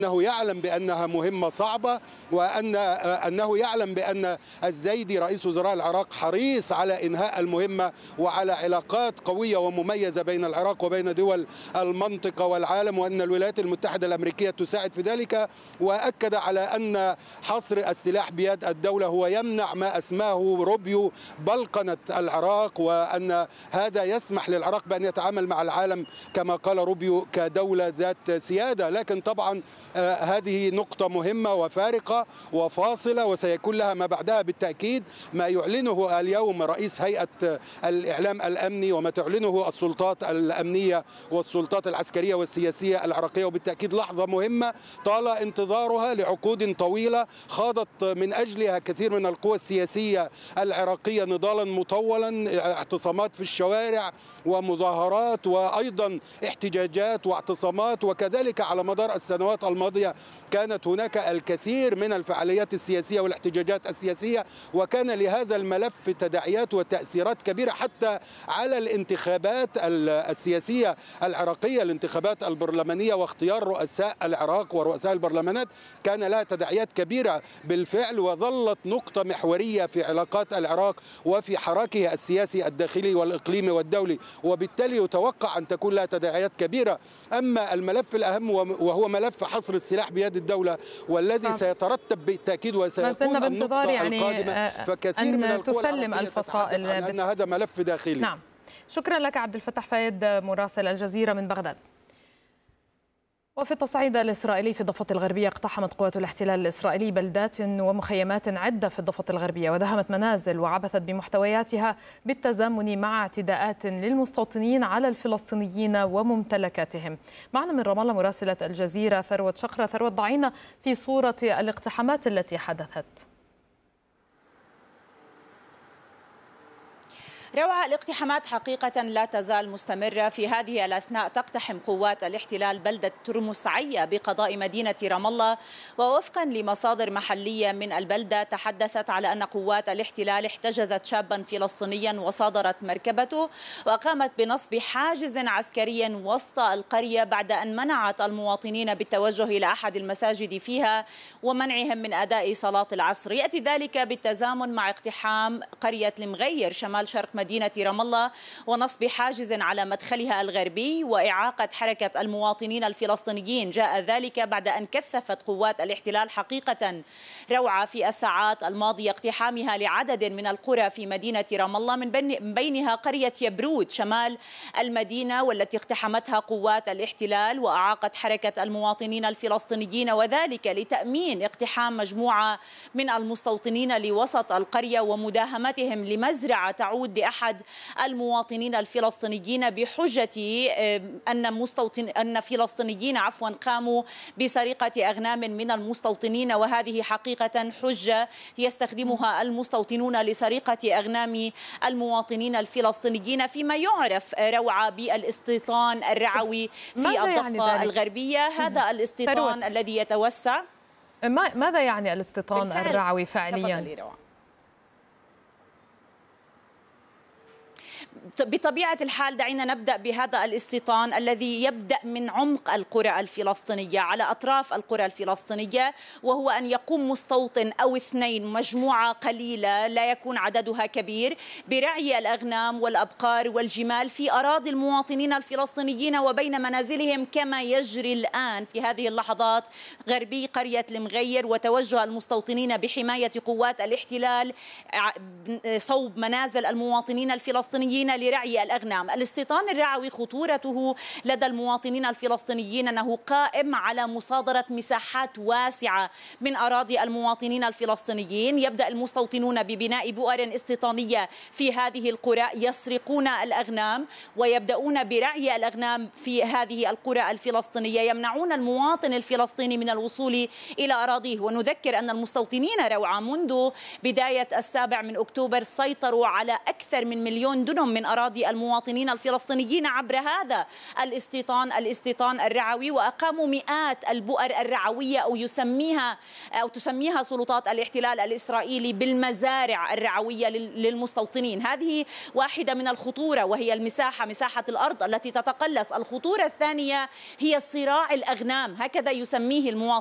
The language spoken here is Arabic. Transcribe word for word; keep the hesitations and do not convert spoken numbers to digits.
أنه يعلم بأنها مهمة صعبة، وأن أنه يعلم بأن الزايدي رئيس وزراء العراق حريص على إنهاء المهمة وعلى علاقات قوية ومميزة بين العراق وبين دول المنطقة والعالم، وأن الولايات المتحدة الأمريكية تساعد في ذلك. وأكد على أن حصر السلاح بيد الدولة هو يمنع ما أسماه روبيو بلقنة العراق، وأن هذا يسمح للعراق بأن يتعامل مع العالم كما قال روبيو كدولة ذات سيادة. لكن طبعا آه هذه نقطة مهمة وفارقة وفاصلة، وسيكون لها ما بعدها بالتأكيد. ما يعلنه اليوم رئيس هيئة الإعلام الأمني وما تعلنه السلطات الأمنية والسلطات العسكرية والسياسية العراقية، وبالتأكيد لحظة مهمة طال انتظارها لعقود طويلة خاضت من أجلها كثير من القوى السياسية العراقية نضالا مطولا، اعتصامات في الشوارع ومظاهرات وأيضا احتجاجات واعتصامات. وكذلك على مدار السنوات الماضية كانت هناك الكثير من الفعاليات السياسية والاحتجاجات السياسية، وكان لهذا الملف تداعيات وتأثيرات كبيرة حتى على الانتخابات السياسية العراقية، الانتخابات البرلمانية واختيار رؤساء العراق ورؤساء البرلمانات كان لها تداعيات كبيرة بالفعل، وظلت نقطة محورية في علاقات العراق وفي حراكه السياسي الداخلي والإقليمي والدولي، وبالتالي يتوقع أن تكون لها تداعيات كبيرة. أما الملف الأهم وهو ملف حصر السلاح بيد الدولة والذي سيترتب بالتأكيد وسيكون النقطة يعني القادمة، فكثير من القوى تسلم الفصائل أن هذا ملف داخلي. نعم، شكرا لك عبد الفتاح فايد مراسل الجزيرة من بغداد. وفي التصعيد الإسرائيلي في الضفة الغربية اقتحمت قوات الاحتلال الإسرائيلي بلدات ومخيمات عدة في الضفة الغربية، ودهمت منازل وعبثت بمحتوياتها بالتزامن مع اعتداءات للمستوطنين على الفلسطينيين وممتلكاتهم. معنا من رام الله مراسلة الجزيرة ثروت شقرة. ثروت، ضعينا في صورة الاقتحامات التي حدثت. روعة، الاقتحامات حقيقة لا تزال مستمرة. في هذه الأثناء تقتحم قوات الاحتلال بلدة ترمس عية بقضاء مدينة رام الله، ووفقا لمصادر محلية من البلدة تحدثت على أن قوات الاحتلال احتجزت شابا فلسطينيا وصادرت مركبته وقامت بنصب حاجز عسكري وسط القرية بعد أن منعت المواطنين بالتوجه إلى أحد المساجد فيها ومنعهم من أداء صلاة العصر. يأتي ذلك بالتزامن مع اقتحام قرية المغير شمال شرق مدينة رام الله ونصب حاجز على مدخلها الغربي وإعاقة حركة المواطنين الفلسطينيين. جاء ذلك بعد أن كثفت قوات الاحتلال حقيقة روعة في الساعات الماضية اقتحامها لعدد من القرى في مدينة رام الله، من بينها قرية يبرود شمال المدينة والتي اقتحمتها قوات الاحتلال وأعاقت حركة المواطنين الفلسطينيين، وذلك لتأمين اقتحام مجموعة من المستوطنين لوسط القرية ومداهمتهم لمزرعة تعود أحد المواطنين الفلسطينيين بحجة أن مستوطن أن فلسطينيين عفوا قاموا بسرقة أغنام من المستوطنين، وهذه حقيقة حجة يستخدمها المستوطنون لسرقة أغنام المواطنين الفلسطينيين، فيما يعرف روعة بالاستيطان الرعوي في الضفة يعني الغربية. هذا الاستيطان الذي يتوسع. ماذا يعني الاستيطان الرعوي فعليا؟ بطبيعة الحال دعينا نبدأ بهذا الاستيطان الذي يبدأ من عمق القرى الفلسطينية على أطراف القرى الفلسطينية، وهو أن يقوم مستوطن أو اثنين مجموعة قليلة لا يكون عددها كبير برعي الأغنام والأبقار والجمال في أراضي المواطنين الفلسطينيين وبين منازلهم، كما يجري الآن في هذه اللحظات غربي قرية المغير، وتوجه المستوطنين بحماية قوات الاحتلال صوب منازل المواطنين الفلسطينيين لرعي الأغنام. الاستيطان الرعوي خطورته لدى المواطنين الفلسطينيين أنه قائم على مصادرة مساحات واسعة من أراضي المواطنين الفلسطينيين. يبدأ المستوطنون ببناء بؤر استيطانية في هذه القرى يسرقون الأغنام ويبدأون برعي الأغنام في هذه القرى الفلسطينية، يمنعون المواطن الفلسطيني من الوصول إلى أراضيه. ونذكر أن المستوطنين روعة منذ بداية السابع من أكتوبر سيطروا على أكثر من مليون دنم من من أراضي المواطنين الفلسطينيين عبر هذا الاستيطان الاستيطان الرعوي، وأقاموا مئات البؤر الرعوية أو يسميها أو تسميها سلطات الاحتلال الإسرائيلي بالمزارع الرعوية للمستوطنين. هذه واحدة من الخطورة، وهي المساحة مساحة الأرض التي تتقلص. الخطورة الثانية هي صراع الأغنام، هكذا يسميه المواطنين.